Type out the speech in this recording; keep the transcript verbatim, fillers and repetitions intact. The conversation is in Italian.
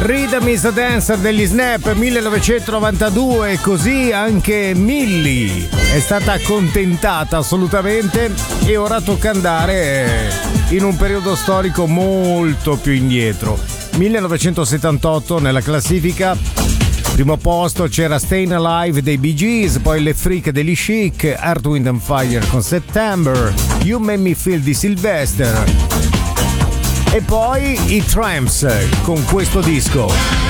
Rhythm is a Dancer degli Snap millenovecentonovantadue, così anche Millie è stata accontentata assolutamente e ora tocca andare in un periodo storico molto più indietro. millenovecentosettantotto nella classifica, primo posto c'era Stayin' Alive dei Bee Gees, poi Le Freak degli Chic, Earth, Wind and Fire con September, You Made Me Feel di Sylvester e poi i Tramps con questo disco.